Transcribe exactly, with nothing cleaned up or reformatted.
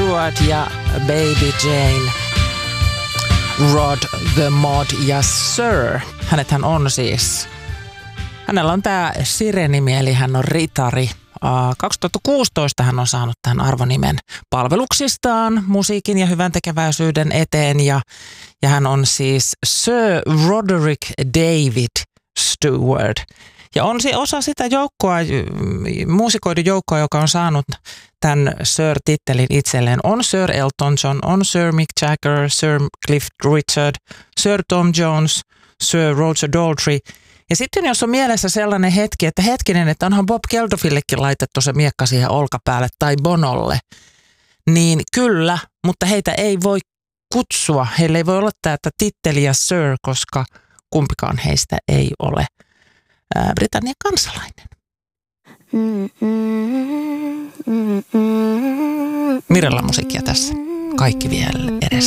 Stewart ja Baby Jane. Rod the Mod ja Sir. Hänethän on siis, hänellä on tää Sire-nimi, eli hän on ritari. kaksituhattakuusitoista hän on saanut tämän arvonimen palveluksistaan musiikin ja hyvän tekeväisyyden eteen. Ja, ja hän on siis Sir Roderick David Stewart. Ja on se osa sitä joukkoa, muusikoiden joukkoa, joka on saanut tämän Sir-tittelin itselleen. On Sir Elton John, on Sir Mick Jagger, Sir Cliff Richard, Sir Tom Jones, Sir Roger Daltrey. Ja sitten jos on mielessä sellainen hetki, että hetkinen, että onhan Bob Geldofillekin laitettu se miekka siihen olkapäälle tai Bonolle, niin kyllä, mutta heitä ei voi kutsua. Heillä ei voi olla tätä titteliä Sir, koska kumpikaan heistä ei ole ää, Britannian kansalainen. Mirella musiikkia tässä. Kaikki vielä edessä.